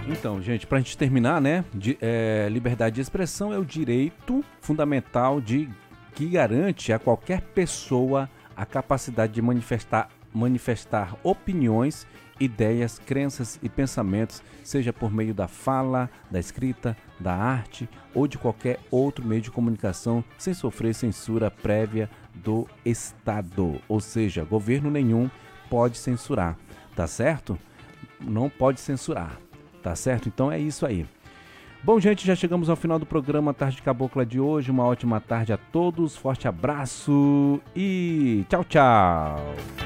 Então, gente, para a gente terminar, né? Liberdade de expressão é o direito fundamental que garante a qualquer pessoa a capacidade de manifestar opiniões, ideias, crenças e pensamentos, seja por meio da fala, da escrita, da arte ou de qualquer outro meio de comunicação, sem sofrer censura prévia do Estado. Ou seja, governo nenhum pode censurar, tá certo? Não pode censurar. Tá certo? Então é isso aí. Bom, gente, já chegamos ao final do programa Tarde Cabocla de hoje. Uma ótima tarde a todos. Forte abraço e tchau, tchau.